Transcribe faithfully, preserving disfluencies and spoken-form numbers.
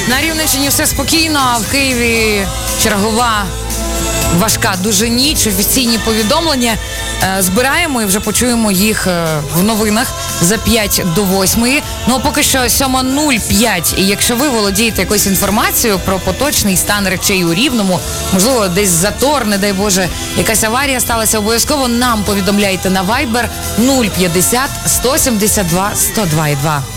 На Рівненщині все спокійно, а в Києві чергова важка дуже ніч. Офіційні повідомлення е, збираємо і вже почуємо їх е, в новинах за п'ять до восьмої. Ну, а поки що сьома нуль п'ять. І якщо ви володієте якоюсь інформацією про поточний стан речей у Рівному, можливо, десь затор, не дай Боже, якась аварія сталася, обов'язково нам повідомляйте на Viber нуль п'ятдесят сто сімдесят два сто два і два.